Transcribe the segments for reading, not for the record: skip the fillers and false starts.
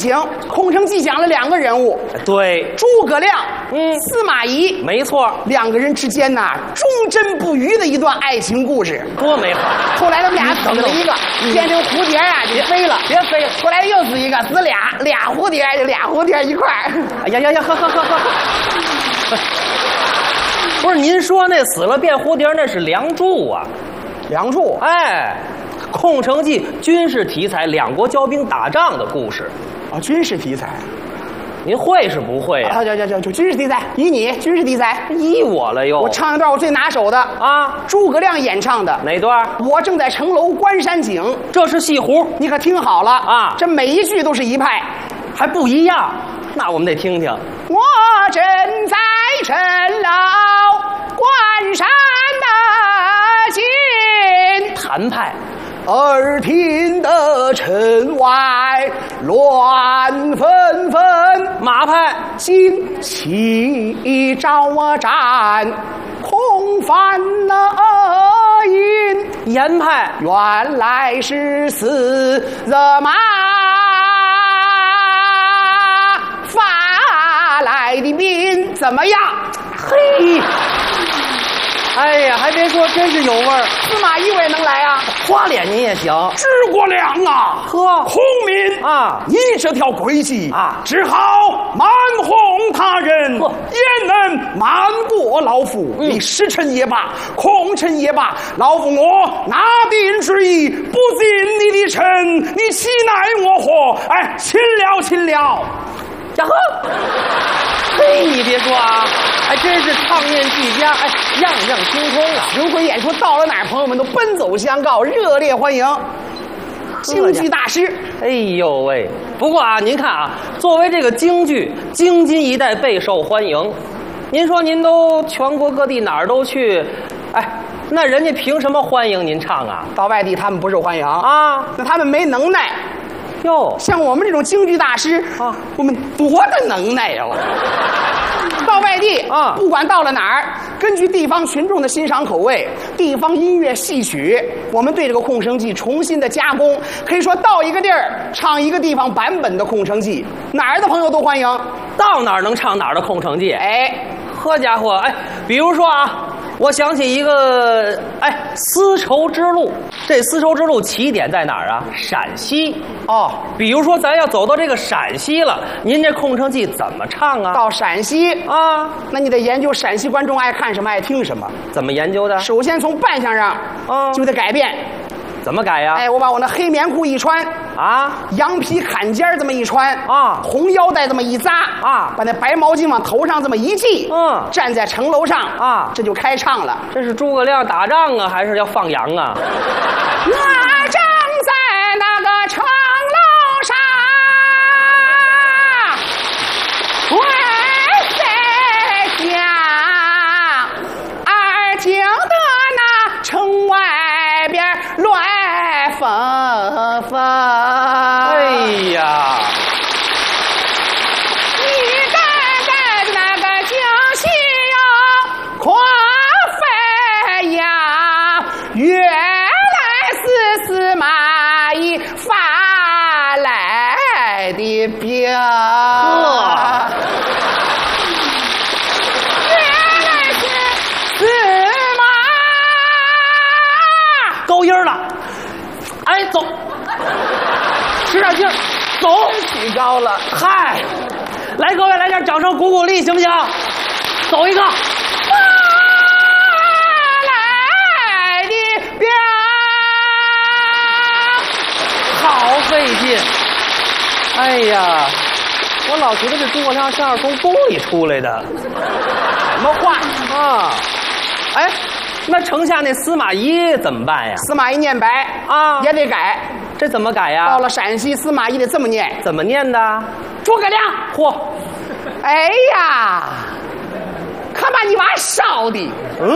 请。空城计讲了2个人物， 对， 诸葛亮，司马懿， 没错 ，2个人之间呐忠贞不渝的一段爱情故事， 多美好。 后来他们俩死了一个，变成蝴蝶啊就飞了， 别飞了。 后来又死一个，死俩蝴蝶，就俩蝴蝶一块儿。 哎呀，呵。不是您说那死了变蝴蝶那是梁祝啊？ 梁祝， 哎，空城计军事题材，两国交兵打仗的故事。 哦，军事题材。 您会是不会呀？ 就军事题材，依你军事题材， 依我了又。 我唱一段我最拿手的啊， 诸葛亮演唱的哪段？ 我正在城楼观山景， 这是戏胡， 你可听好了啊， 这每一句都是一派， 还不一样。那我们得听听。 我正在城楼观山的景， 谭派。 耳听得城外乱纷纷， 马派旌旗招展，空翻了音。 严派原来是死了马发来的兵，怎么样？ 嘿，哎呀，还别说，真是有味儿。 司马懿我也能来啊， 花脸您也行。 诸葛亮啊， 呵， 孔明啊， 你这条诡计啊， 只好瞒哄他人，也能瞒过老夫。你时辰也罢，空辰也罢，老夫我拿定主意，不进你的城，你岂奈我何？哎，请了。 呀呵，嘿，你别说啊，还真是唱念俱佳，哎，样样精通啊！ 巡回演出到了哪儿，朋友们都奔走相告，热烈欢迎。京剧大师， 哎呦喂！不过啊，您看啊，作为这个京剧，京津一带备受欢迎。您说您都全国各地哪儿都去，哎，那人家凭什么欢迎您唱啊？ 到外地他们不受欢迎啊， 那他们没能耐。 哟， 像我们这种京剧大师啊， 我们多大能耐呀！到外地啊， 不管到了哪儿，根据地方群众的欣赏口味，地方音乐戏曲，我们对这个空城计重新的加工，可以说到一个地儿唱一个地方版本的空城计，哪儿的朋友都欢迎， 到哪儿能唱哪儿的空城计。 哎， 呵家伙，哎，比如说啊。我想起一个，哎，丝绸之路。这丝绸之路起点在哪儿啊？陕西。 哦， 比如说咱要走到这个陕西了，您这空城计怎么唱啊？ 到陕西啊， 那你得研究陕西观众爱看什么，爱听什么。 怎么研究的？ 首先从扮相上，就得改变。 怎么改呀？ 哎，我把我那黑棉裤一穿啊， 羊皮坎肩这么一穿啊， 红腰带这么一扎啊，把那白毛巾往头上这么一系，站在城楼上啊， 这就开唱了。 这是诸葛亮打仗啊，还是要放羊啊？ 我正在那个城楼上为谁讲，而听得那城外边乱纷纷。 哎呀， 你站在那个京西哟，夸飞呀，原来是司马懿发来的兵。 高音了，哎，走，使点劲儿，走， 提高了， 嗨，来，各位来点掌声鼓鼓励，行不行？走一个， 发来的兵， 好费劲。哎呀，我老觉得这诸葛亮像是从宫里出来的， 什么话啊？哎。那城下那司马懿怎么办呀？ 司马懿念白啊， 也得改。 这怎么改呀？ 到了陕西，司马懿得这么念。 怎么念的？ 诸葛亮， 嚯！ 哎呀，可把你娃烧的，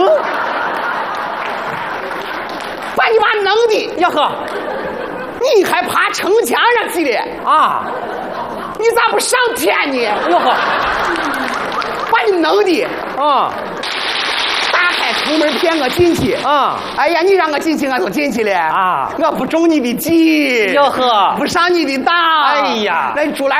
把你娃弄的呀呵， 你还爬城墙上去的啊？ 你咋不上天呢？ 哟呵， 把你弄的啊！ 打开城门骗我进去啊！ 哎呀，你让我进去我都进去了啊！ 我不中你的计， 哟呵， 不上你的当。 哎呀， 那出来。